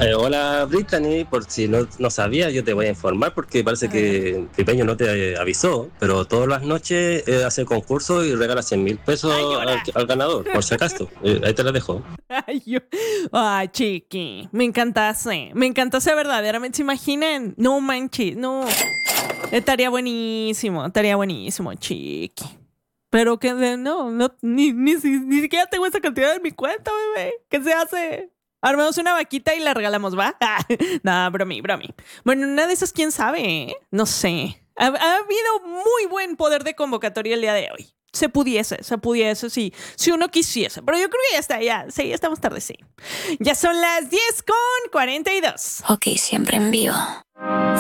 Hola Brittany, por si no sabías, yo te voy a informar porque parece A ver. que Pipeño no te avisó, pero todas las noches hace concurso y regala 100.000 Ay, pesos llora. al ganador, por si acaso. Ahí te la dejo. Ay, ay, chiqui. Me encantase. Me encantase verdaderamente. ¿Se imaginan? No manches, no. Estaría buenísimo, chiqui. Pero ni siquiera tengo esa cantidad en mi cuenta, bebé. ¿Qué se hace? Armamos una vaquita y la regalamos, ¿va? Nada, bromi. Bueno, una de esas, quién sabe, ¿eh? No sé. Ha habido muy buen poder de convocatoria el día de hoy. Se pudiese, si uno quisiese. Pero yo creo que ya está, sí, ya estamos tarde, sí. Ya son las 10:42. Ok, siempre en vivo.